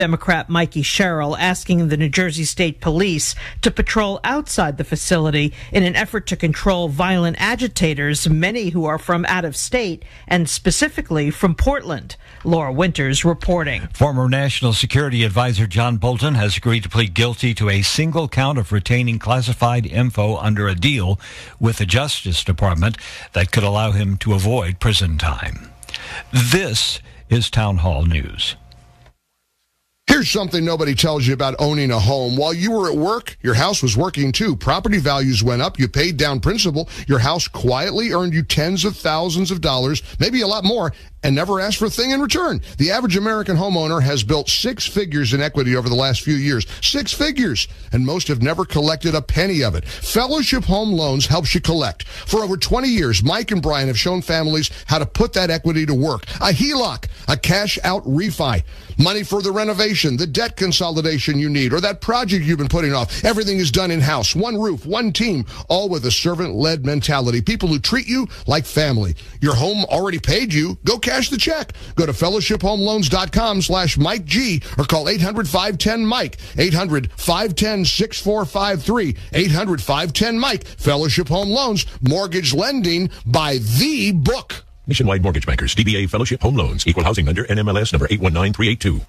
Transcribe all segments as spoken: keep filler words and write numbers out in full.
Democrat Mikey Sherrill asking the New Jersey State Police to patrol outside the facility in an effort to control violent agitators, many who are from out of state and specifically from Portland. Laura Winters reporting. Former National Security Advisor John Bolton has agreed to plead guilty to a single count of retaining classified info under a deal with the Justice Department that could allow him to avoid prison time. This is Town Hall News. Here's something nobody tells you about owning a home. While you were at work, your house was working too. Property values went up. You paid down principal. Your house quietly earned you tens of thousands of dollars, maybe a lot more, and never asked for a thing in return. The average American homeowner has built six figures in equity over the last few years. Six figures. And most have never collected a penny of it. Fellowship Home Loans helps you collect. For over twenty years, Mike and Brian have shown families how to put that equity to work. A H E L O C, a cash-out refi. Money for the renovation, the debt consolidation you need, or that project you've been putting off. Everything is done in-house. One roof, one team, all with a servant-led mentality. People who treat you like family. Your home already paid you. Go cash the check. Go to fellowship home loans dot com slash Mike G or call eight hundred, five one zero, Mike. eight hundred, five one zero, six four five three. eight hundred, five one zero, Mike. Fellowship Home Loans. Mortgage lending by the book. Nationwide Mortgage Bankers, D B A Fellowship Home Loans, Equal Housing Lender, N M L S number eight one nine three eight two.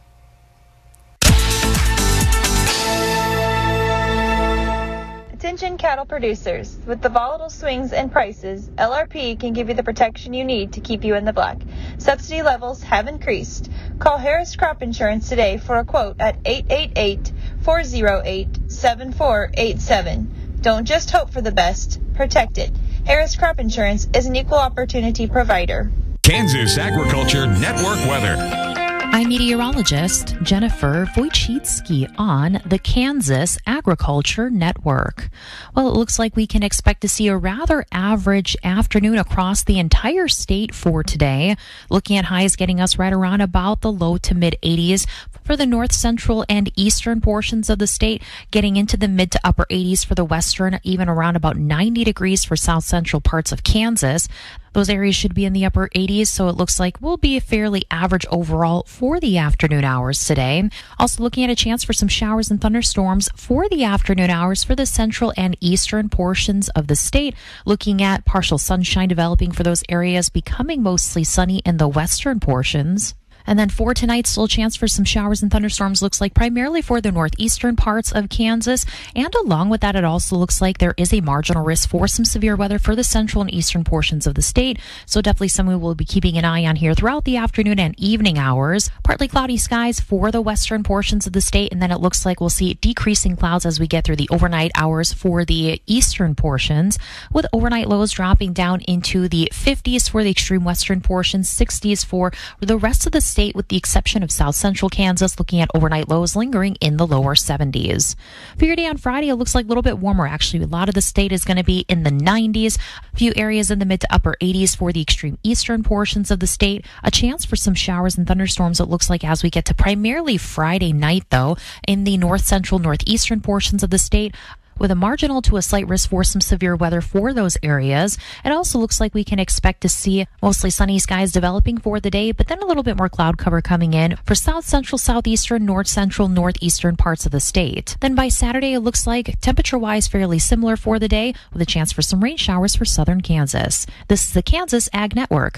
Attention cattle producers. With the volatile swings in prices, L R P can give you the protection you need to keep you in the black. Subsidy levels have increased. Call Harris Crop Insurance today for a quote at eight eight eight, four oh eight, seven four eight seven. Don't just hope for the best, protect it. Harris Crop Insurance is an equal opportunity provider. Kansas Agriculture Network weather. I'm meteorologist Jennifer Wojcicki on the Kansas Agriculture Network. Well, it looks like we can expect to see a rather average afternoon across the entire state for today. Looking at highs getting us right around about the low to mid eighties for the north central and eastern portions of the state, getting into the mid to upper eighties for the western, even around about ninety degrees for south central parts of Kansas. Those areas should be in the upper eighties, so it looks like we'll be fairly average overall for the afternoon hours today. Also looking at a chance for some showers and thunderstorms for the afternoon hours for the central and eastern portions of the state. Looking at partial sunshine developing for those areas, becoming mostly sunny in the western portions. And then for tonight, still a chance for some showers and thunderstorms, looks like primarily for the northeastern parts of Kansas. And along with that, it also looks like there is a marginal risk for some severe weather for the central and eastern portions of the state. So definitely something we'll be keeping an eye on here throughout the afternoon and evening hours. Partly cloudy skies for the western portions of the state. And then it looks like we'll see decreasing clouds as we get through the overnight hours for the eastern portions, with overnight lows dropping down into the fifties for the extreme western portions, sixties for the rest of the state, with the exception of south central Kansas, looking at overnight lows lingering in the lower seventies. For your day on Friday, it looks like a little bit warmer. Actually, a lot of the state is going to be in the nineties. A few areas in the mid to upper eighties for the extreme eastern portions of the state. A chance for some showers and thunderstorms, it looks like, as we get to primarily Friday night, though, in the north central, northeastern portions of the state, with a marginal to a slight risk for some severe weather for those areas. It also looks like we can expect to see mostly sunny skies developing for the day, but then a little bit more cloud cover coming in for south central, southeastern, north central, northeastern parts of the state. Then by Saturday, it looks like temperature-wise fairly similar for the day, with a chance for some rain showers for southern Kansas. This is the Kansas Ag Network.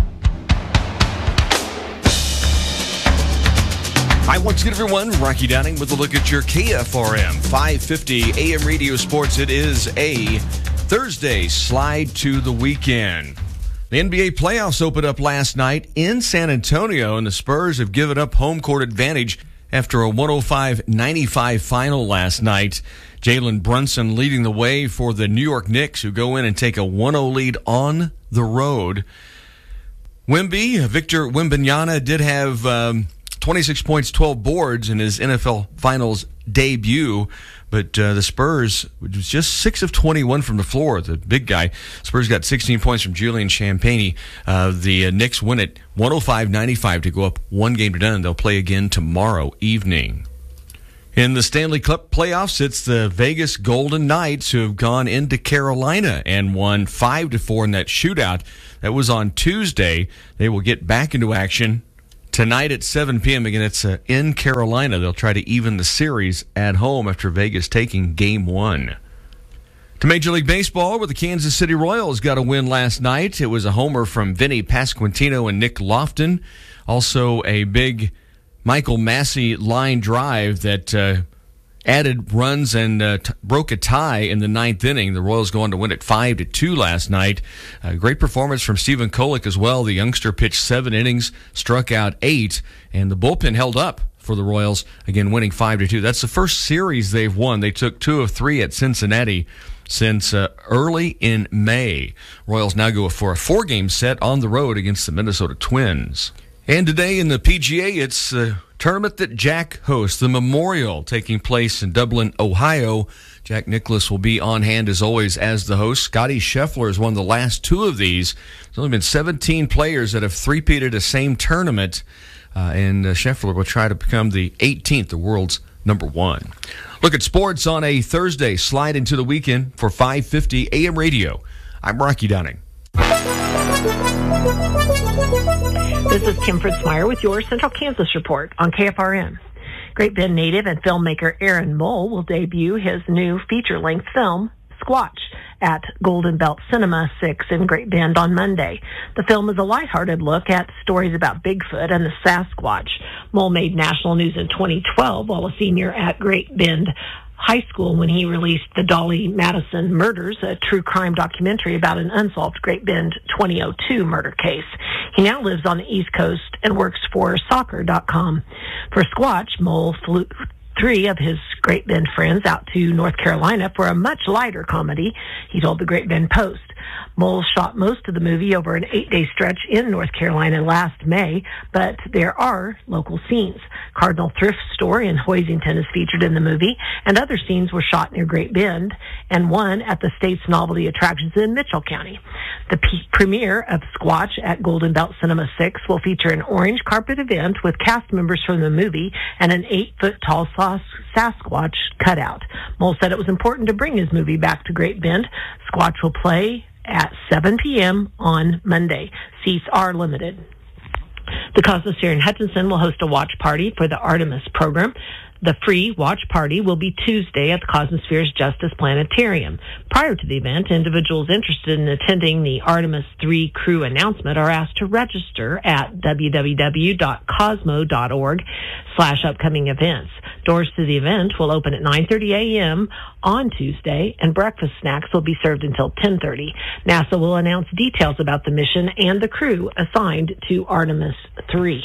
Hi, once again, everyone. Rocky Downing with a look at your K F R M five fifty A M Radio Sports. It is a Thursday slide to the weekend. The N B A playoffs opened up last night in San Antonio, and the Spurs have given up home court advantage after a one oh five ninety-five final last night. Jalen Brunson leading the way for the New York Knicks, who go in and take a one oh lead on the road. Wemby, Victor Wembanyama, did have Um, twenty-six points, twelve boards in his N F L Finals debut, but uh, the Spurs, which was just six of twenty-one from the floor, the big guy. Spurs got sixteen points from Julian Champagnie. Uh, the uh, Knicks win it one oh five ninety-five to go up one game to none. They'll play again tomorrow evening. In the Stanley Cup playoffs, it's the Vegas Golden Knights who have gone into Carolina and won five to four in that shootout. That was on Tuesday. They will get back into action Tonight at seven p.m. Again, it's uh, in Carolina. They'll try to even the series at home after Vegas taking game one. To Major League Baseball, where the Kansas City Royals got a win last night. It was a homer from Vinny Pasquantino and Nick Lofton. Also a big Michael Massey line drive that uh, added runs and uh, t- broke a tie in the ninth inning. The Royals going to win it five to two last night. A great performance from Stephen Kolek as well. The youngster pitched seven innings, struck out eight, and the bullpen held up for the Royals, again winning five to two. That's the first series they've won. They took two of three at Cincinnati since uh, early in May. Royals now go for a four-game set on the road against the Minnesota Twins. And today in the P G A, it's a tournament that Jack hosts, the Memorial, taking place in Dublin, Ohio. Jack Nicklaus will be on hand, as always, as the host. Scotty Scheffler has won the last two of these. There's only been seventeen players that have three-peated the same tournament, uh, and uh, Scheffler will try to become the eighteenth, the world's number one. Look at sports on a Thursday. Slide into the weekend for five fifty A M radio. I'm Rocky Dunning. This is Kim Fritzmeyer with your Central Kansas Report on K F R M. Great Bend native and filmmaker Aaron Mole will debut his new feature-length film, Squatch, at Golden Belt Cinema six in Great Bend on Monday. The film is a lighthearted look at stories about Bigfoot and the Sasquatch. Mole made national news in twenty twelve while a senior at Great Bend High School when he released The Dolly Madison Murders, a true crime documentary about an unsolved Great Bend twenty oh two murder case. He now lives on the East Coast and works for soccer dot com. For Squatch, Mole flew three of his Great Bend friends out to North Carolina for a much lighter comedy, he told the Great Bend Post. Mole shot most of the movie over an eight-day stretch in North Carolina last May, but there are local scenes. Cardinal Thrift Store in Hoisington is featured in the movie, and other scenes were shot near Great Bend, and one at the state's novelty attractions in Mitchell County. The p- premiere of Squatch at Golden Belt Cinema six will feature an orange carpet event with cast members from the movie and an eight-foot-tall Sas- Sasquatch cutout. Mole said it was important to bring his movie back to Great Bend. Squatch will play at seven p.m. on Monday. Seats are limited. The Cosmosphere in Hutchinson will host a watch party for the Artemis program. The free watch party will be Tuesday at the Cosmosphere's Justice Planetarium. Prior to the event, individuals interested in attending the Artemis three crew announcement are asked to register at w w w dot cosmo dot org slash upcoming events. Doors to the event will open at nine thirty a.m. on Tuesday, and breakfast snacks will be served until ten thirty. NASA will announce details about the mission and the crew assigned to Artemis three.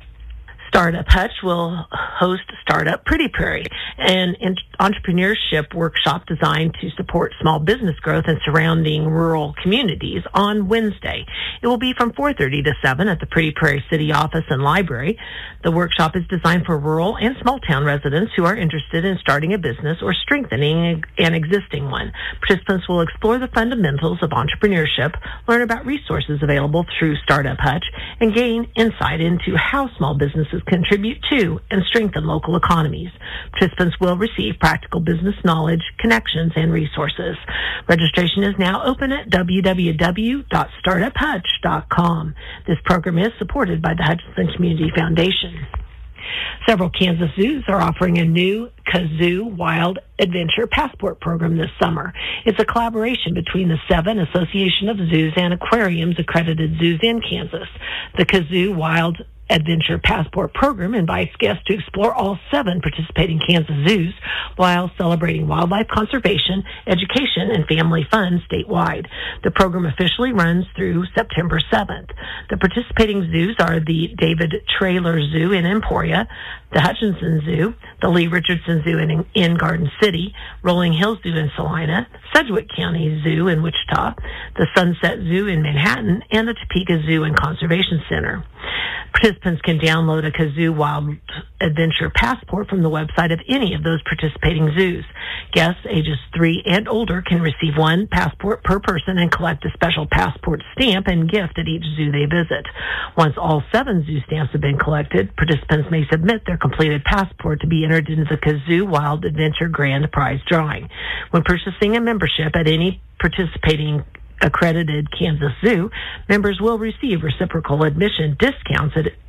Startup Hutch will host Startup Pretty Prairie, an entrepreneurship workshop designed to support small business growth in surrounding rural communities on Wednesday. It will be from four thirty to seven at the Pretty Prairie City Office and Library. The workshop is designed for rural and small town residents who are interested in starting a business or strengthening an existing one. Participants will explore the fundamentals of entrepreneurship, learn about resources available through Startup Hutch, and gain insight into how small businesses contribute to and strengthen local economies. Participants will receive practical business knowledge, connections, and resources. Registration is now open at w w w dot startup hutch dot com. This program is supported by the Hutchinson Community Foundation. Several Kansas zoos are offering a new Kazoo Wild Adventure Passport program this summer. It's a collaboration between the seven Association of Zoos and Aquariums accredited zoos in Kansas. The Kazoo Wild Adventure Passport program invites guests to explore all seven participating Kansas zoos while celebrating wildlife conservation, education, and family fun statewide. The program officially runs through September seventh. The participating zoos are the David Traylor Zoo in Emporia, the Hutchinson Zoo, the Lee Richardson Zoo in, in Garden City, Rolling Hills Zoo in Salina, Sedgwick County Zoo in Wichita, the Sunset Zoo in Manhattan, and the Topeka Zoo and Conservation Center. Participants can download a Kazoo Wild Adventure Passport from the website of any of those participating zoos. Guests ages three and older can receive one passport per person and collect a special passport stamp and gift at each zoo they visit. Once all seven zoo stamps have been collected, participants may submit their completed passport to be entered into the Kazoo Wild Adventure Grand Prize drawing. When purchasing a membership at any participating accredited Kansas Zoo, members will receive reciprocal admission discounts at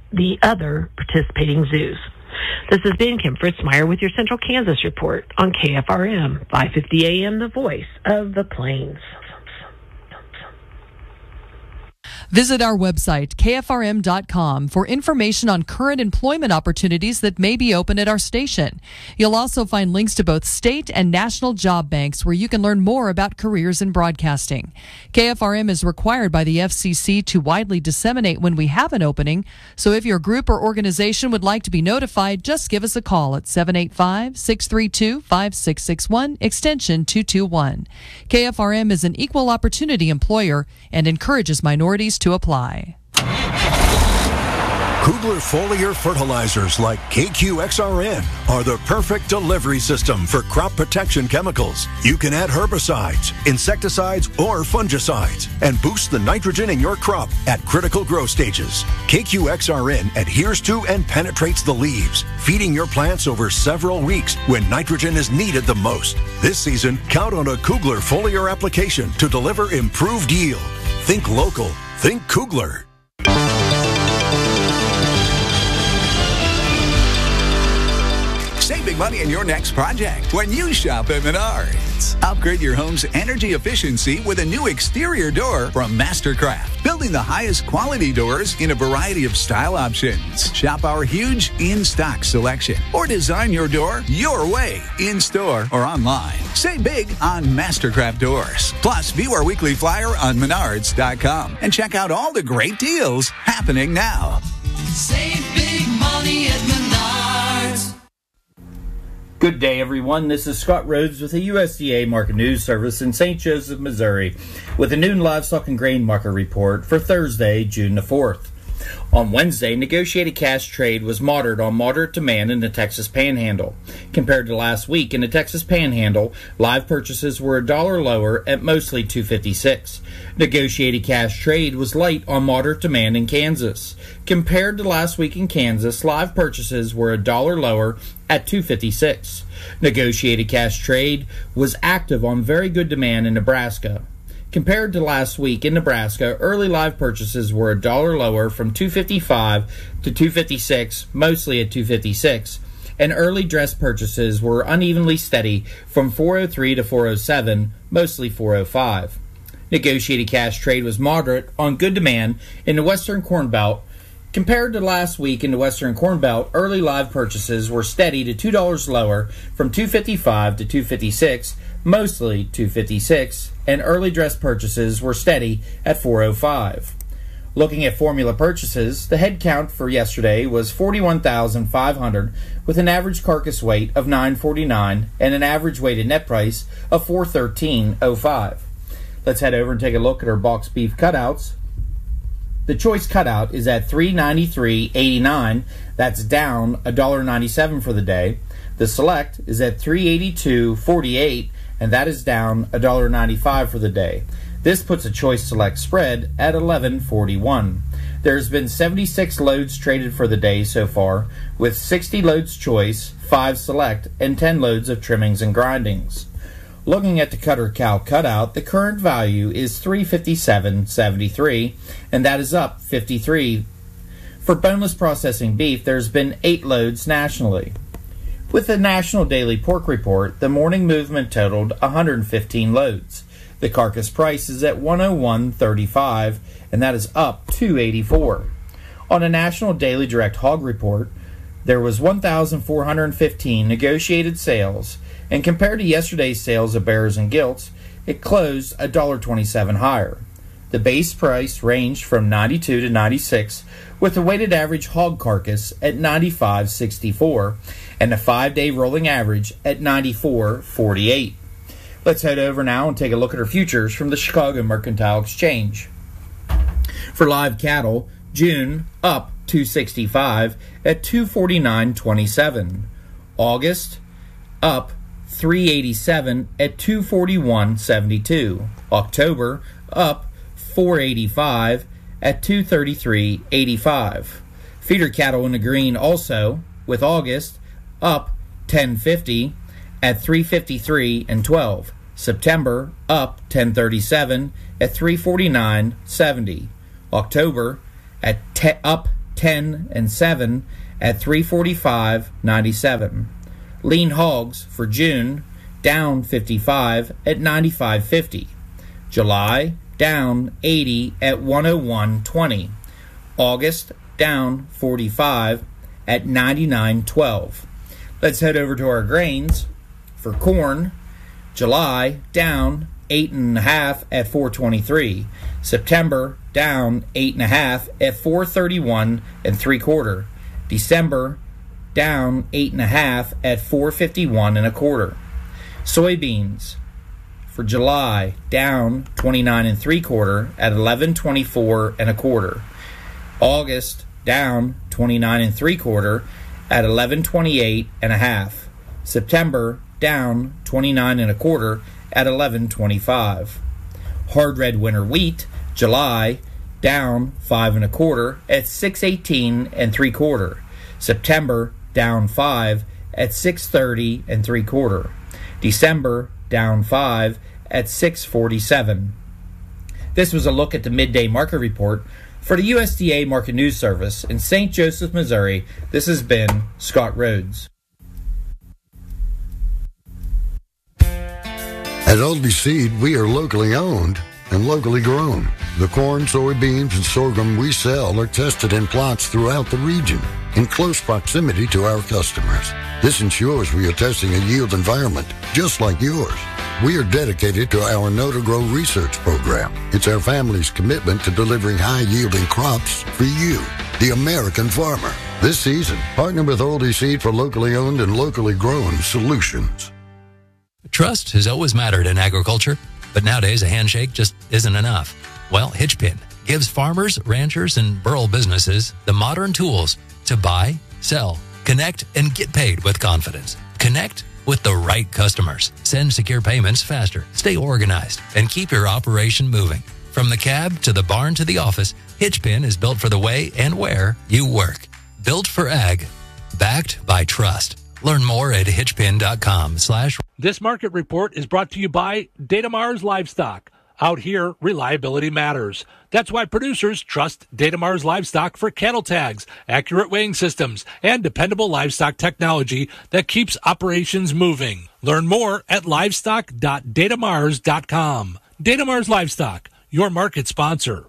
the other participating zoos. This has been Kim Fritzmeyer with your Central Kansas Report on K F R M, five fifty A M, the voice of the Plains. Visit our website, K F R M dot com, for information on current employment opportunities that may be open at our station. You'll also find links to both state and national job banks where you can learn more about careers in broadcasting. K F R M is required by the F C C to widely disseminate when we have an opening, so if your group or organization would like to be notified, just give us a call at seven eight five, six three two, five six six one, extension two two one. K F R M is an equal opportunity employer and encourages minorities to apply. Kugler foliar fertilizers like K Q X R N are the perfect delivery system for crop protection chemicals. You can add herbicides, insecticides, or fungicides and boost the nitrogen in your crop at critical growth stages. K Q X R N adheres to and penetrates the leaves, feeding your plants over several weeks when nitrogen is needed the most. This season, count on a Kugler foliar application to deliver improved yield. Think local. Think Kugler. Save big money in your next project when you shop at Menards. Upgrade your home's energy efficiency with a new exterior door from Mastercraft, building the highest quality doors in a variety of style options. Shop our huge in-stock selection or design your door your way, in-store or online. Save big on Mastercraft doors. Plus, view our weekly flyer on menards dot com and check out all the great deals happening now. Save big money at Menards. Good day, everyone. This is Scott Rhodes with the U S D A Market News Service in Saint Joseph, Missouri, with a noon livestock and grain market report for Thursday, June the fourth. On Wednesday, negotiated cash trade was moderate on moderate demand in the Texas Panhandle. Compared to last week in the Texas Panhandle, live purchases were a dollar lower at mostly two fifty-six. Negotiated cash trade was light on moderate demand in Kansas. Compared to last week in Kansas, live purchases were a dollar lower at two fifty-six. Negotiated cash trade was active on very good demand in Nebraska. Compared to last week in Nebraska, early live purchases were a dollar lower from two fifty-five to two fifty-six, mostly at two fifty-six, and early dress purchases were unevenly steady from four oh three to four oh seven, mostly four oh five. Negotiated cash trade was moderate on good demand in the Western Corn Belt. Compared to last week in the Western Corn Belt, early live purchases were steady to two dollars lower from two fifty-five to two fifty-six, mostly two fifty-six, and early dress purchases were steady at four oh five. Looking at formula purchases, the head count for yesterday was forty-one thousand five hundred with an average carcass weight of nine forty-nine and an average weighted net price of four thirteen oh five. Let's head over and take a look at our box beef cutouts. The choice cutout is at three ninety-three eighty-nine. That's down one dollar ninety-seven for the day. The select is at three eighty-two forty-eight, and that is down one dollar ninety-five for the day. This puts a choice select spread at eleven forty-one. There's been seventy-six loads traded for the day so far, with sixty loads choice, five select, and ten loads of trimmings and grindings. Looking at the cutter cow cutout, the current value is three fifty-seven seventy-three, and that is up fifty-three. For boneless processing beef, there's been eight loads nationally. With the National Daily Pork Report, the morning movement totaled one hundred fifteen loads. The carcass price is at one oh one thirty-five, and that is up two eighty-four. On a National Daily Direct Hog Report, there was one thousand four hundred fifteen negotiated sales, and compared to yesterday's sales of bears and gilts, it closed one dollar twenty-seven higher. The base price ranged from ninety-two to ninety-six, with a weighted average hog carcass at ninety-five sixty-four, and a five-day rolling average at ninety-four forty-eight. Let's head over now and take a look at our futures from the Chicago Mercantile Exchange. For live cattle, June up two sixty-five at two forty-nine twenty-seven. August up three eighty-seven at two forty-one seventy-two. October up four eighty-five at two thirty-three eighty-five. Feeder cattle in the green also, with August up ten fifty at three fifty-three and twelve. September up ten thirty-seven at three forty-nine seventy. October at te- up ten and seven at three forty-five ninety-seven. Lean hogs for June down fifty-five at ninety-five fifty. July down eighty at one oh one twenty. August down forty-five at ninety-nine twelve. Let's head over to our grains. For corn, July down eight and a half at four twenty-three. September down eight and a half at four thirty-one and three quarter. December down eight and a half at four fifty-one and a quarter. Soybeans for July down twenty-nine and three quarter at eleven twenty-four and a quarter. August down twenty-nine and three quarter at eleven twenty-eight and a half. September down twenty-nine and a quarter at eleven twenty-five. Hard red winter wheat, July down five and a quarter at six eighteen and three quarter. September down five at six thirty and three quarter. December down five at six forty-seven. This was a look at the midday market report for the U S D A Market News Service in Saint Joseph, Missouri. This has been Scott Rhodes. At Aldi Seed, we are locally owned and locally grown. The corn, soybeans, and sorghum we sell are tested in plots throughout the region in close proximity to our customers. This ensures we are testing a yield environment just like yours. We are dedicated to our Know to Grow research program. It's our family's commitment to delivering high-yielding crops for you, the American farmer. This season, partner with Aldi Seed for locally owned and locally grown solutions. Trust has always mattered in agriculture, but nowadays a handshake just isn't enough. Well, Hitchpin gives farmers, ranchers, and rural businesses the modern tools to buy, sell, connect, and get paid with confidence. Connect with the right customers. Send secure payments faster. Stay organized and keep your operation moving. From the cab to the barn to the office, Hitchpin is built for the way and where you work. Built for ag, backed by trust. Learn more at hitchpin.com slash. This market report is brought to you by Datamars Livestock. Out here, reliability matters. That's why producers trust Datamars Livestock for cattle tags, accurate weighing systems, and dependable livestock technology that keeps operations moving. Learn more at livestock dot datamars dot com. Datamars Livestock, your market sponsor.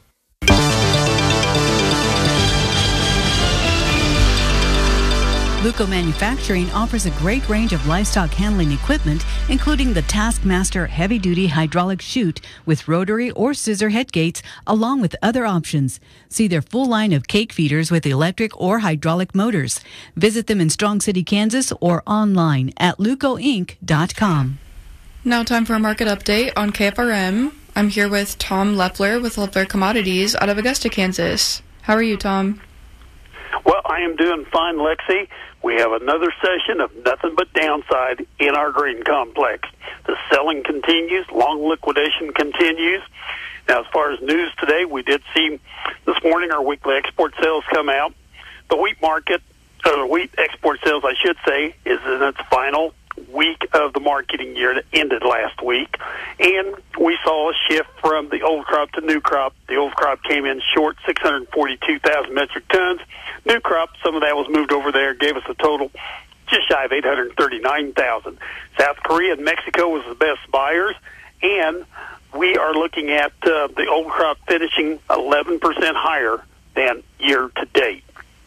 Luco Manufacturing offers a great range of livestock handling equipment, including the Taskmaster heavy-duty hydraulic chute with rotary or scissor head gates, along with other options. See their full line of cake feeders with electric or hydraulic motors. Visit them in Strong City, Kansas, or online at luco inc dot com. Now time for a market update on K F R M. I'm here with Tom Lepler with Lepler Commodities out of Augusta, Kansas. How are you, Tom? Well, I am doing fine, Lexi. We have another session of nothing but downside in our grain complex. The selling continues. Long liquidation continues. Now, as far as news today, we did see this morning our weekly export sales come out. The wheat market, or the wheat export sales, I should say, is in its final week of the marketing year that ended last week. And we saw a shift from the old crop to new crop. The old crop came in short six hundred forty-two thousand metric tons. New crop, some of that was moved over there, gave us a total just shy of eight hundred thirty-nine thousand. South Korea and Mexico was the best buyers, and we are looking at uh, the old crop finishing eleven percent higher than year to date.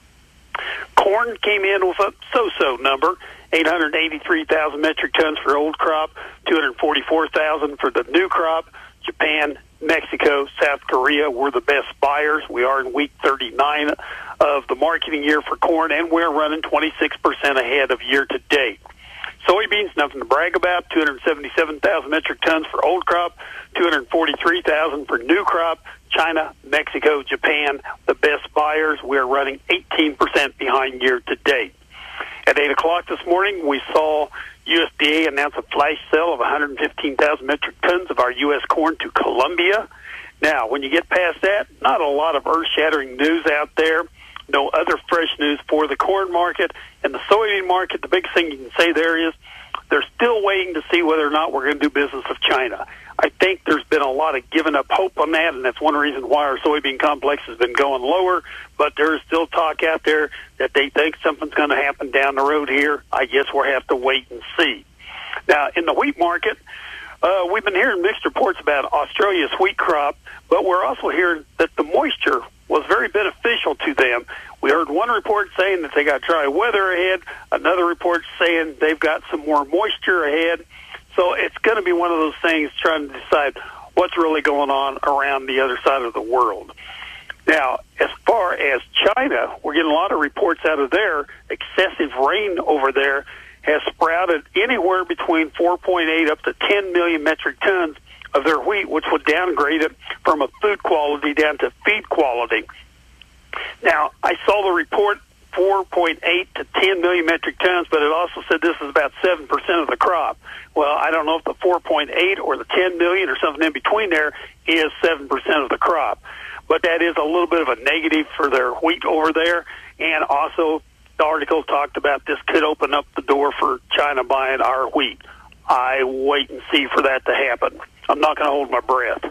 Corn came in with a so-so number, eight hundred eighty-three thousand metric tons for old crop, two hundred forty-four thousand for the new crop. Japan, Mexico, South Korea were the best buyers. We are in week thirty-nine of the marketing year for corn, and we're running twenty-six percent ahead of year to date. Soybeans, nothing to brag about, two hundred seventy-seven thousand metric tons for old crop, two hundred forty-three thousand for new crop. China, Mexico, Japan, the best buyers. We're running eighteen percent behind year to date. At eight o'clock this morning, we saw U S D A announce a flash sale of one hundred fifteen thousand metric tons of our U S corn to Colombia. Now, when you get past that, not a lot of earth-shattering news out there. No other fresh news for the corn market. And the soybean market, the big thing you can say there is they're still waiting to see whether or not we're going to do business with China. I think there's been a lot of giving up hope on that, and that's one reason why our soybean complex has been going lower. But there is still talk out there that they think something's going to happen down the road here. I guess we'll have to wait and see. Now, in the wheat market, uh, we've been hearing mixed reports about Australia's wheat crop, but we're also hearing that the moisture was very beneficial to them. We heard one report saying that they got dry weather ahead, another report saying they've got some more moisture ahead. So it's going to be one of those things trying to decide what's really going on around the other side of the world. Now, as far as China, we're getting a lot of reports out of there. Excessive rain over there has sprouted anywhere between four point eight up to ten million metric tons of their wheat, which would downgrade it from a food quality down to feed quality. Now, I saw the report four point eight to ten million metric tons, but it also said this is about seven percent of the crop. Well, I don't know if the four point eight or the ten million or something in between there is seven percent of the crop. But that is a little bit of a negative for their wheat over there. And also, the article talked about this could open up the door for China buying our wheat. I wait and see for that to happen. I'm not going to hold my breath.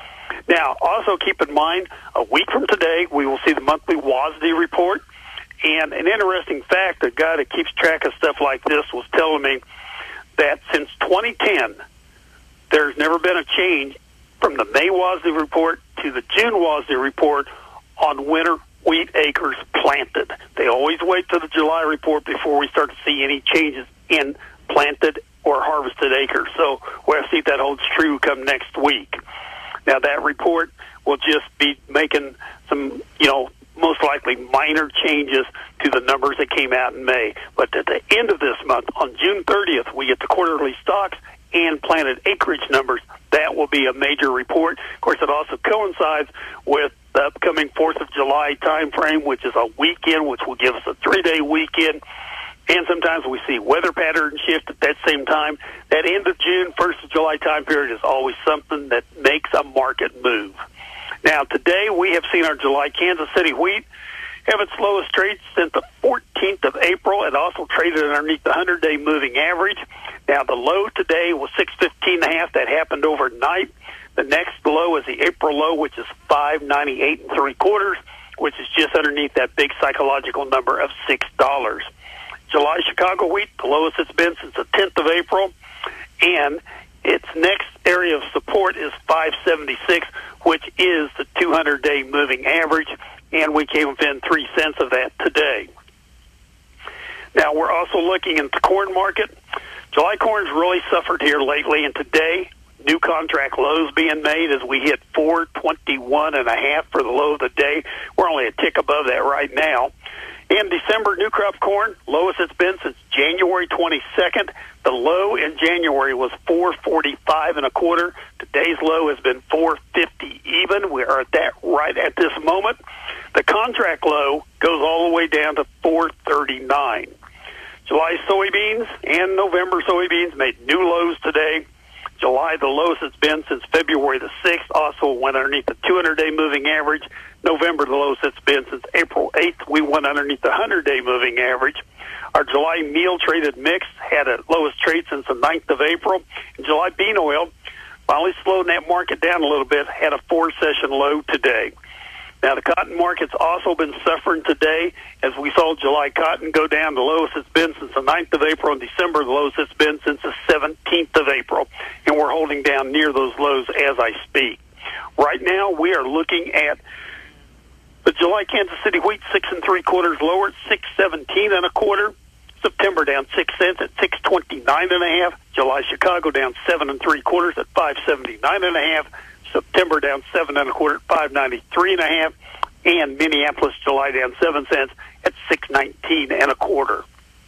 Now, also keep in mind, a week from today, we will see the monthly W A S D report. And an interesting fact, a guy that keeps track of stuff like this was telling me that since twenty ten, there's never been a change from the May W A S D report to the June W A S D report on winter wheat acres planted. They always wait till the July report before we start to see any changes in planted or harvested acres. So we'll have to see if that holds true come next week. Now, that report will just be making some, you know, most likely minor changes to the numbers that came out in May. But at the end of this month, on June thirtieth, we get the quarterly stocks and planted acreage numbers. That will be a major report. Of course, it also coincides with the upcoming fourth of July time frame, which is a weekend, which will give us a three-day weekend. And sometimes we see weather pattern shift at that same time. That end of June, first of July time period is always something that makes a market move. Now, today we have seen our July Kansas City wheat have its lowest trade since the fourteenth of April. It also traded underneath the hundred-day moving average. Now, the low today was six fifteen and a half. That happened overnight. The next low is the April low, which is five ninety-eight and three quarters, which is just underneath that big psychological number of six dollars. July Chicago wheat, the lowest it's been since the tenth of April, and its next area of support is five seventy-six, which is the two hundred-day moving average, and we came within three cents of that today. Now, we're also looking at the corn market. July corn's really suffered here lately, and today, new contract lows being made as we hit four twenty-one and a half for the low of the day. We're only a tick above that right now. In December, new crop corn, lowest it's been since January twenty-second. The low in January was four forty-five and a quarter. Today's low has been four fifty even. We are at that right at this moment. The contract low goes all the way down to four thirty-nine. July soybeans and November soybeans made new lows today. July, the lowest it's been since February the sixth, also went underneath the two hundred-day moving average. November, the lowest it's been since April eighth. We went underneath the hundred-day moving average. Our July meal traded mix had a lowest trade since the ninth of April. And July bean oil finally slowed that market down a little bit, had a four-session low today. Now, the cotton market's also been suffering today as we saw July cotton go down. The lowest it's been since the ninth of April. In December, the lowest it's been since the seventeenth of April. And we're holding down near those lows as I speak. Right now, we are looking at the July Kansas City wheat, six and three quarters lower at six seventeen and a quarter. September down six cents at six twenty-nine and a half. July Chicago down seven and three quarters at five seventy-nine and a half. September down seven and a quarter at five ninety-three and a half, and Minneapolis July down seven cents at six nineteen and a quarter.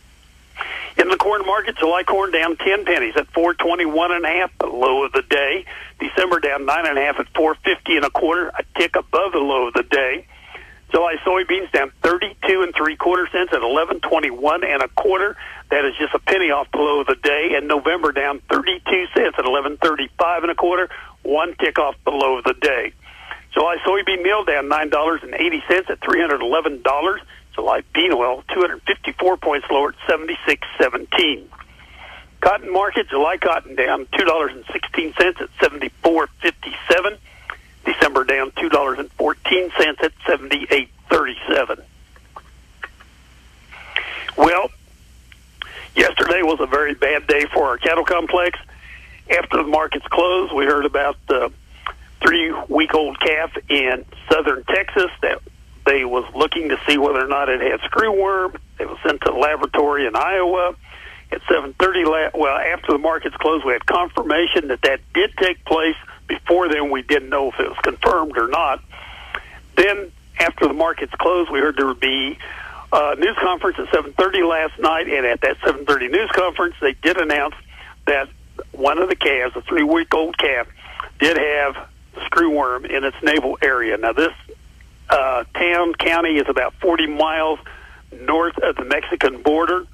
In the corn market, July corn down ten pennies at four twenty-one and a half, the low of the day. December down nine and a half at four fifty and a quarter, a tick above the low of the day. July soybeans down thirty-two and three quarter cents at eleven twenty-one and a quarter. That is just a penny off the low of the day. And November down thirty-two cents at eleven thirty-five and a quarter, one tick off the low of the day. July soybean meal down nine dollars and eighty cents at three hundred eleven dollars. July bean oil two hundred fifty-four points lower at seventy-six seventeen. Cotton market, July cotton down two dollars and sixteen cents at seventy-four fifty-seven. December down two dollars and fourteen cents at seventy-eight thirty-seven. Well, yesterday was a very bad day for our cattle complex. After the markets closed, we heard about the three-week-old calf in southern Texas that they was looking to see whether or not it had screwworm. It was sent to the laboratory in Iowa at seven thirty. Well, after the markets closed, we had confirmation that that did take place. Before then, we didn't know if it was confirmed or not. Then, after the markets closed, we heard there would be a news conference at seven thirty last night, and at that seven thirty news conference, they did announce that one of the calves, a three-week-old calf, did have screwworm in its navel area. Now, this uh, town, county is about forty miles north of the Mexican border.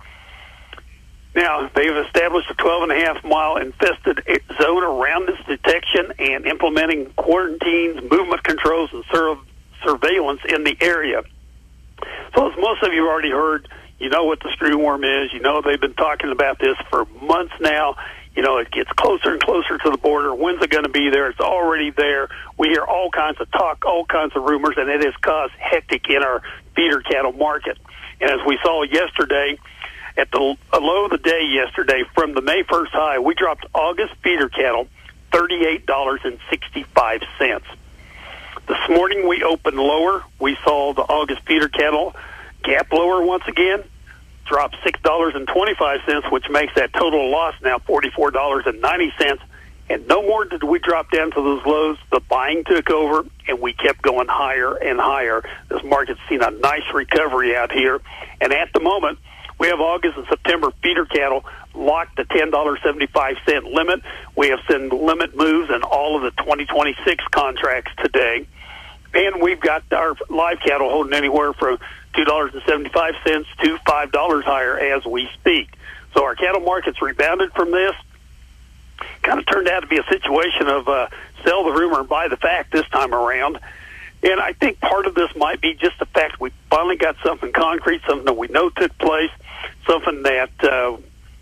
Now, they've established a twelve and a half mile infested zone around this detection and implementing quarantines, movement controls, and sur- surveillance in the area. So as most of you have already heard, you know what the screwworm is. You know they've been talking about this for months now. You know, it gets closer and closer to the border. When's it going to be there? It's already there. We hear all kinds of talk, all kinds of rumors, and it has caused hectic in our feeder cattle market. And as we saw yesterday, at the low of the day yesterday, from the May first high, we dropped August feeder cattle thirty-eight dollars and sixty-five cents. This morning we opened lower. We saw the August feeder cattle gap lower once again, dropped six dollars and twenty-five cents, which makes that total loss now forty-four dollars and ninety cents. And no more did we drop down to those lows. The buying took over, and we kept going higher and higher. This market's seen a nice recovery out here. And at the moment, we have August and September feeder cattle locked the ten dollars and seventy-five cents limit. We have seen limit moves in all of the twenty twenty-six contracts today. And we've got our live cattle holding anywhere from two dollars and seventy-five cents to five dollars higher as we speak. So our cattle market's rebounded from this. Kind of turned out to be a situation of uh, sell the rumor and buy the fact this time around. And I think part of this might be just the fact we finally got something concrete, something that we know took place, something that uh,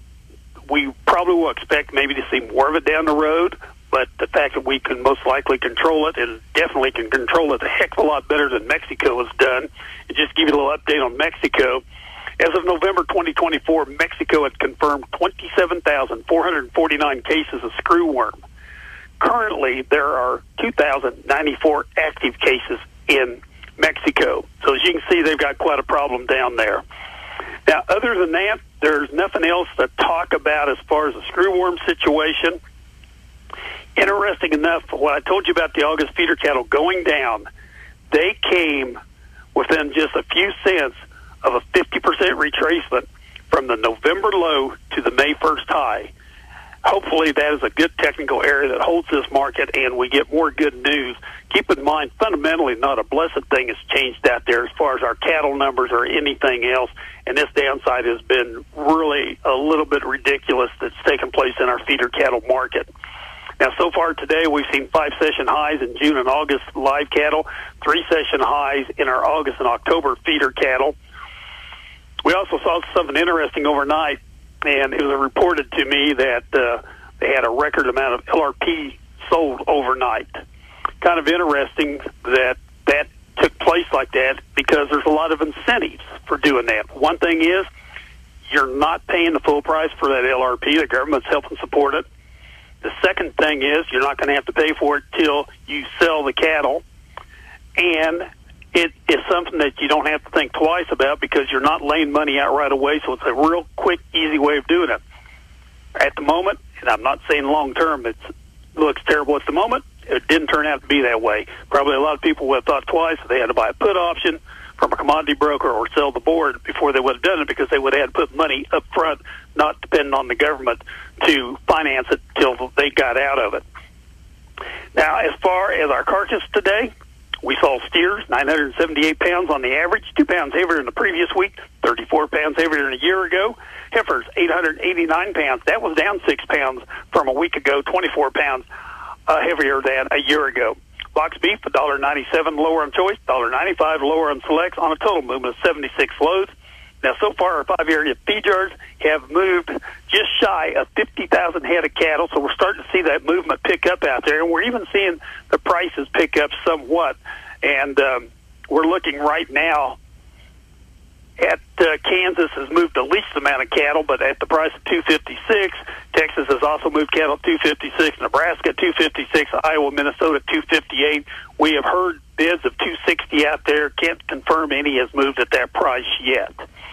we probably will expect maybe to see more of it down the road. But the fact that we can most likely control it, and definitely can control it a heck of a lot better than Mexico has done. And just give you a little update on Mexico. As of November twenty twenty-four, Mexico had confirmed twenty-seven thousand four hundred forty-nine cases of screwworm. Currently, there are two thousand ninety-four active cases in Mexico. So as you can see, they've got quite a problem down there. Now, other than that, there's nothing else to talk about as far as the screwworm situation. Interesting enough, what I told you about the August feeder cattle going down, they came within just a few cents of a fifty percent retracement from the November low to the May first high. Hopefully that is a good technical area that holds this market and we get more good news. Keep in mind, fundamentally, not a blessed thing has changed out there as far as our cattle numbers or anything else, and this downside has been really a little bit ridiculous that's taken place in our feeder cattle market. Now, so far today, we've seen five session highs in June and August live cattle, three session highs in our August and October feeder cattle. We also saw something interesting overnight, and it was reported to me that uh, they had a record amount of L R P sold overnight. Kind of interesting that that took place like that because there's a lot of incentives for doing that. One thing is you're not paying the full price for that L R P. The government's helping support it. The second thing is you're not going to have to pay for it till you sell the cattle, and it is something that you don't have to think twice about because you're not laying money out right away, so it's a real quick, easy way of doing it. At the moment, and I'm not saying long term, it's, it looks terrible at the moment. It didn't turn out to be that way. Probably a lot of people would have thought twice if they had to buy a put option from a commodity broker or sell the board before they would have done it because they would have had to put money up front, not depending on the government to finance it till they got out of it. Now, as far as our carcass today, we saw steers, nine hundred seventy-eight pounds on the average, two pounds heavier than the previous week, thirty-four pounds heavier than a year ago. Heifers, eight hundred eighty-nine pounds. That was down six pounds from a week ago, twenty-four pounds uh, heavier than a year ago. Box beef, one dollar ninety-seven lower on choice, one dollar ninety-five lower on selects on a total movement of seventy-six loads. Now, so far, our five area feed yards have moved just shy of fifty thousand head of cattle, so we're starting to see that movement pick up out there, and we're even seeing the prices pick up somewhat. And um, we're looking right now at uh, Kansas has moved the least amount of cattle, but at the price of two fifty-six. Texas has also moved cattle at two fifty-six. Nebraska two fifty-six. Iowa, Minnesota two fifty-eight. We have heard bids of two sixty out there. Can't confirm any has moved at that price yet.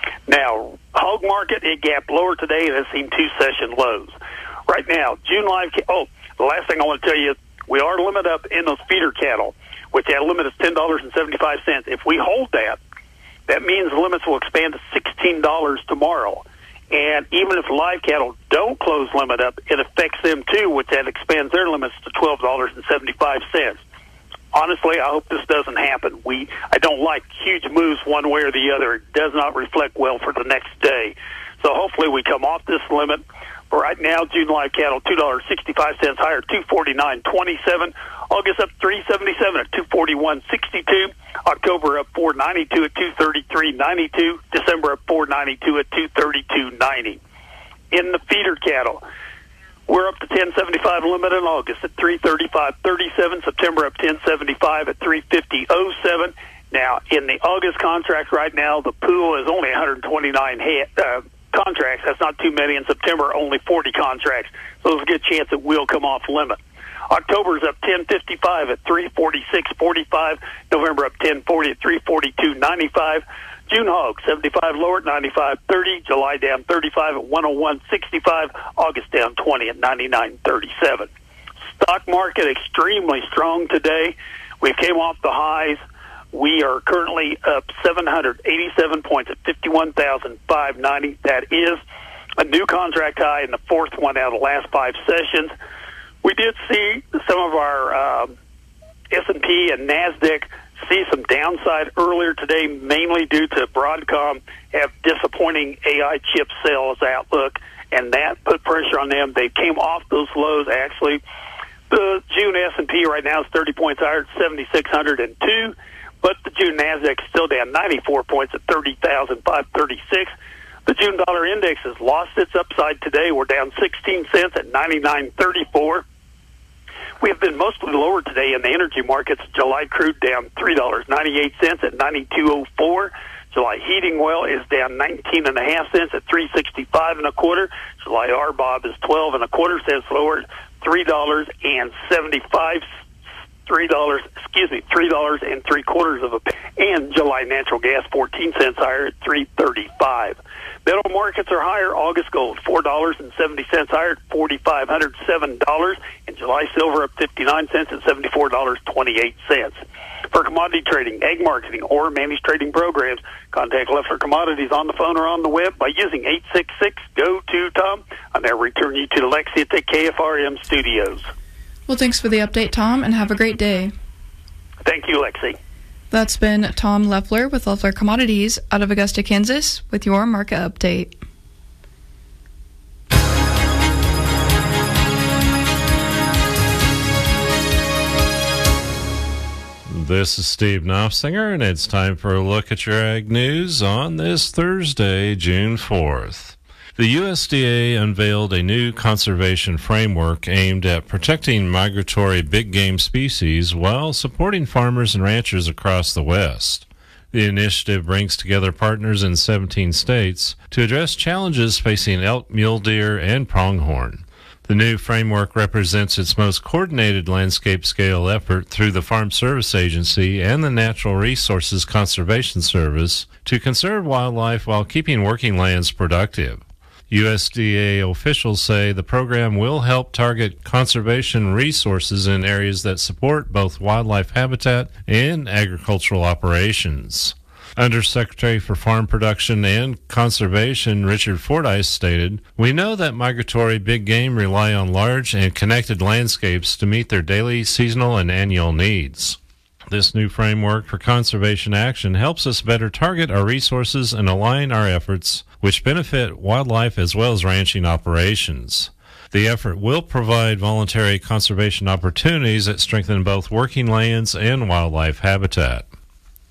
Now, hog market, it gapped lower today and has seen two session lows. Right now, June live. Ca- oh, the last thing I want to tell you is we are limit up in those feeder cattle, which that limit is ten dollars and seventy-five cents. If we hold that, that means the limits will expand to sixteen dollars tomorrow. And even if live cattle don't close limit up, it affects them too, which that expands their limits to twelve dollars and seventy-five cents. Honestly, I hope this doesn't happen. We, I don't like huge moves one way or the other. It does not reflect well for the next day. So hopefully we come off this limit. For right now, June live cattle, two dollars and sixty-five cents higher, two forty-nine twenty-seven. August up three seventy-seven at two forty-one sixty-two. October up four ninety-two at two thirty-three ninety-two. December up four ninety-two at two thirty-two ninety. In the feeder cattle, we're up to ten seventy-five limit in August at three thirty-five thirty-seven. September up ten seventy-five at three fifty oh seven. Now, in the August contract right now, the pool is only one hundred twenty-nine head, uh, contracts. That's not too many. In September, only forty contracts. So there's a good chance it will come off limit. October's up ten fifty-five at three forty-six forty-five. November up ten forty at three forty-two ninety-five. June hog, seventy-five lower at ninety-five thirty. July down thirty-five at one oh one sixty-five. August down twenty at ninety-nine thirty-seven. Stock market extremely strong today. We came off the highs. We are currently up seven hundred eighty-seven points at fifty-one thousand five hundred ninety. That is a new contract high and the fourth one out of the last five sessions. We did see some of our uh, S and P and NASDAQ see some downside earlier today, mainly due to Broadcom have disappointing A I chip sales outlook, and that put pressure on them. They came off those lows, actually. The June S and P right now is thirty points higher at seven thousand six hundred two, but the June NASDAQ is still down ninety-four points at thirty thousand five hundred thirty-six. The June dollar index has lost its upside today. We're down sixteen cents at ninety-nine thirty-four. We have been mostly lower today in the energy markets. July crude down three dollars and ninety-eight cents at ninety-two oh four. July heating oil is down nineteen and a half cents at three sixty-five and a quarter. July R B O B is twelve and a quarter cents lower, three dollars and seventy-five three dollars, excuse me, three dollars and three quarters of a penny. And July natural gas fourteen cents higher at three thirty-five. Metal markets are higher. August gold four dollars and seventy cents higher at four thousand five hundred seven dollars. And July silver up fifty-nine cents at seventy-four dollars and twenty-eight cents. For commodity trading, egg marketing, or managed trading programs, contact Leffler Commodities on the phone or on the web by using eight six six, G O two, Tom. I'll now return you to Lexi at the K F R M studios. Well, thanks for the update, Tom, and have a great day. Thank you, Lexi. That's been Tom Leffler with Leffler Commodities out of Augusta, Kansas, with your market update. This is Steve Knopfsinger, and it's time for a look at your ag news on this Thursday, June fourth. The U S D A unveiled a new conservation framework aimed at protecting migratory big game species while supporting farmers and ranchers across the West. The initiative brings together partners in seventeen states to address challenges facing elk, mule deer, and pronghorn. The new framework represents its most coordinated landscape-scale effort through the Farm Service Agency and the Natural Resources Conservation Service to conserve wildlife while keeping working lands productive. U S D A officials say the program will help target conservation resources in areas that support both wildlife habitat and agricultural operations. Undersecretary for Farm Production and Conservation Richard Fordyce stated, "We know that migratory big game rely on large and connected landscapes to meet their daily, seasonal, and annual needs. This new framework for conservation action helps us better target our resources and align our efforts, which benefit wildlife as well as ranching operations. The effort will provide voluntary conservation opportunities that strengthen both working lands and wildlife habitat."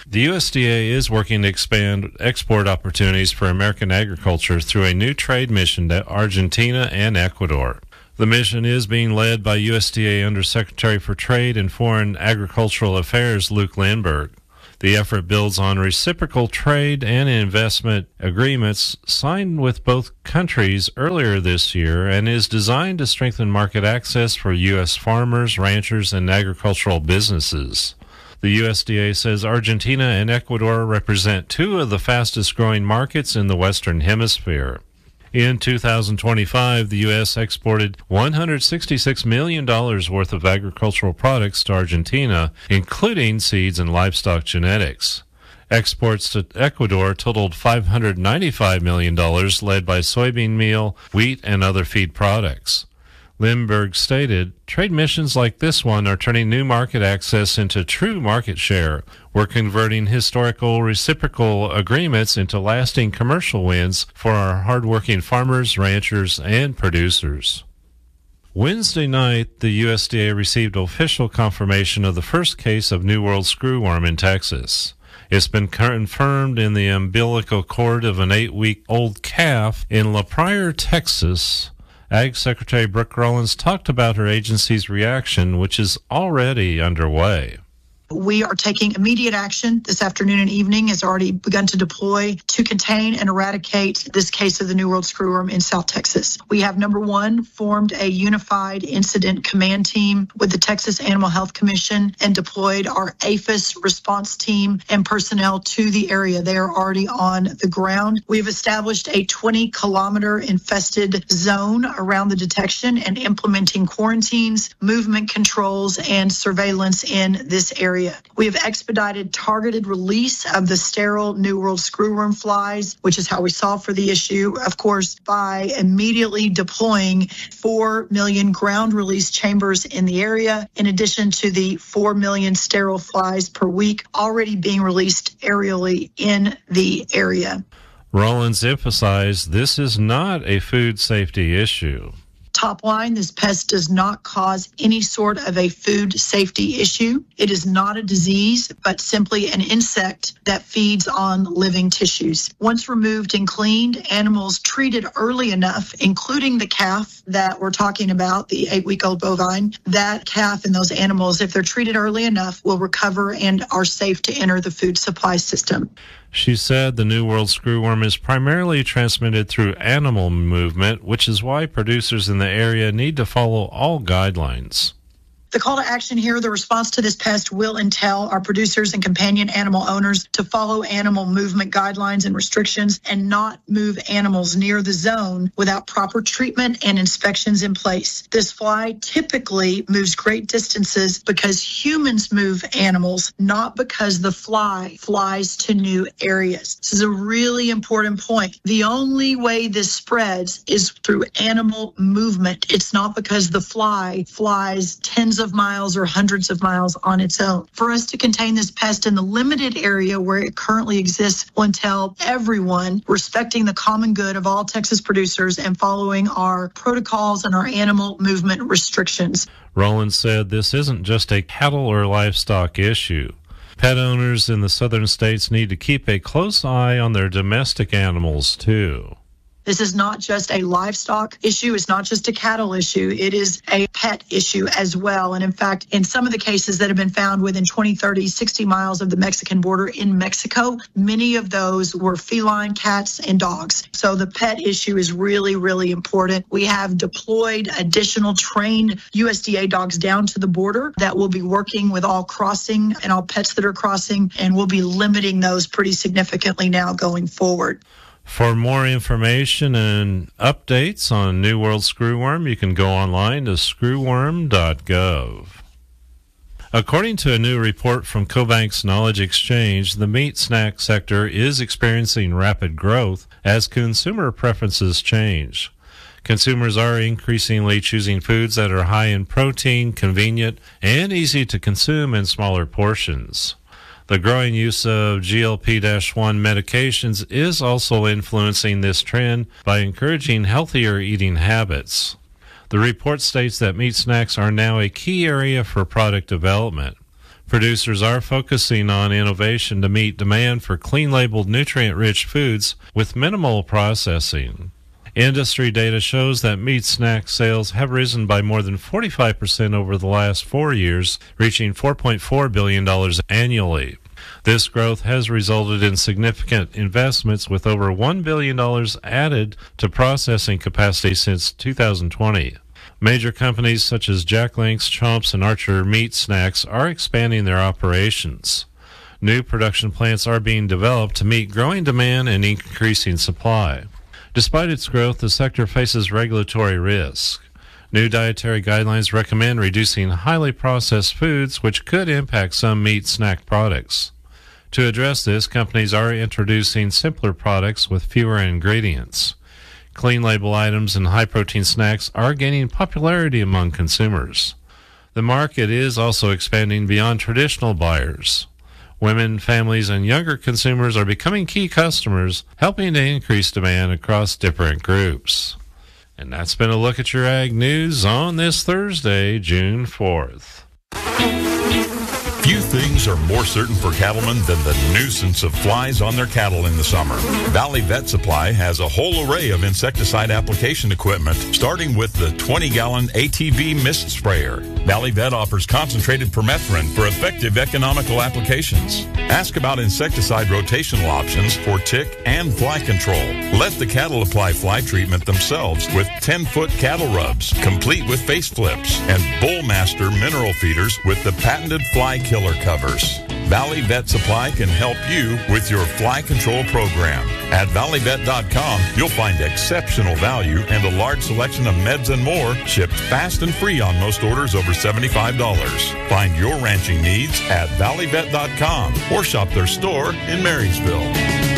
The U S D A is working to expand export opportunities for American agriculture through a new trade mission to Argentina and Ecuador. The mission is being led by U S D A Undersecretary for Trade and Foreign Agricultural Affairs Luke Lindberg. The effort builds on reciprocal trade and investment agreements signed with both countries earlier this year and is designed to strengthen market access for U S farmers, ranchers, and agricultural businesses. The U S D A says Argentina and Ecuador represent two of the fastest growing markets in the Western Hemisphere. In two thousand twenty-five, the U S exported one hundred sixty-six million dollars worth of agricultural products to Argentina, including seeds and livestock genetics. Exports to Ecuador totaled five hundred ninety-five million dollars, led by soybean meal, wheat, and other feed products. Lindberg stated, trade missions like this one are turning new market access into true market share. We're converting historical reciprocal agreements into lasting commercial wins for our hardworking farmers, ranchers, and producers. Wednesday night, the U S D A received official confirmation of the first case of New World screwworm in Texas. It's been confirmed in the umbilical cord of an eight-week-old calf in La Pryor, Texas. Ag Secretary Brooke Rollins talked about her agency's reaction, which is already underway. We are taking immediate action this afternoon and evening, has already begun to deploy to contain and eradicate this case of the New World screwworm in South Texas. We have, number one, formed a unified incident command team with the Texas Animal Health Commission and deployed our APHIS response team and personnel to the area. They are already on the ground. We have established a twenty kilometer infested zone around the detection and implementing quarantines, movement controls, and surveillance in this area. We have expedited targeted release of the sterile New World screwworm flies, which is how we solve for the issue, of course, by immediately deploying four million ground release chambers in the area, in addition to the four million sterile flies per week already being released aerially in the area. Rollins emphasized this is not a food safety issue. Top line, this pest does not cause any sort of a food safety issue. It is not a disease, but simply an insect that feeds on living tissues. Once removed and cleaned, animals treated early enough, including the calf that we're talking about, the eight-week-old bovine, that calf and those animals, if they're treated early enough, will recover and are safe to enter the food supply system. She said the New World screwworm is primarily transmitted through animal movement, which is why producers in the area need to follow all guidelines. The call to action here, the response to this pest will entail our producers and companion animal owners to follow animal movement guidelines and restrictions and not move animals near the zone without proper treatment and inspections in place. This fly typically moves great distances because humans move animals, not because the fly flies to new areas. This is a really important point. The only way this spreads is through animal movement. It's not because the fly flies tens of miles or hundreds of miles on its own. For us to contain this pest in the limited area where it currently exists will entail everyone respecting the common good of all Texas producers and following our protocols and our animal movement restrictions. Rollins said this isn't just a cattle or livestock issue. Pet owners in the southern states need to keep a close eye on their domestic animals, too. This is not just a livestock issue. It's not just a cattle issue. It is a pet issue as well. And in fact, in some of the cases that have been found within twenty, thirty, sixty miles of the Mexican border in Mexico, many of those were feline cats and dogs. So the pet issue is really, really important. We have deployed additional trained U S D A dogs down to the border that will be working with all crossing and all pets that are crossing, and we'll be limiting those pretty significantly now going forward. For more information and updates on New World screwworm, you can go online to screwworm dot gov. According to a new report from CoBank's Knowledge Exchange, the meat snack sector is experiencing rapid growth as consumer preferences change. Consumers are increasingly choosing foods that are high in protein, convenient, and easy to consume in smaller portions. The growing use of G L P one medications is also influencing this trend by encouraging healthier eating habits. The report states that meat snacks are now a key area for product development. Producers are focusing on innovation to meet demand for clean-labeled, nutrient-rich foods with minimal processing. Industry data shows that meat snack sales have risen by more than forty-five percent over the last four years, reaching four point four billion dollars annually. This growth has resulted in significant investments, with over one billion dollars added to processing capacity since two thousand twenty. Major companies such as Jack Link's, Chomps, and Archer Meat Snacks are expanding their operations. New production plants are being developed to meet growing demand and increasing supply. Despite its growth, the sector faces regulatory risk. New dietary guidelines recommend reducing highly processed foods, which could impact some meat snack products. To address this, companies are introducing simpler products with fewer ingredients. Clean label items and high-protein snacks are gaining popularity among consumers. The market is also expanding beyond traditional buyers. Women, families, and younger consumers are becoming key customers, helping to increase demand across different groups. And that's been a look at your ag news on this Thursday, June fourth. Few things are more certain for cattlemen than the nuisance of flies on their cattle in the summer. Valley Vet Supply has a whole array of insecticide application equipment, starting with the twenty-gallon A T V mist sprayer. Valley Vet offers concentrated permethrin for effective economical applications. Ask about insecticide rotational options for tick and fly control. Let the cattle apply fly treatment themselves with ten-foot cattle rubs, complete with face flips, and Bullmaster mineral feeders with the patented fly killer covers. Valley Vet Supply can help you with your fly control program. At valley vet dot com, you'll find exceptional value and a large selection of meds and more, shipped fast and free on most orders over seventy-five dollars. Find your ranching needs at valley vet dot com or shop their store in Marysville.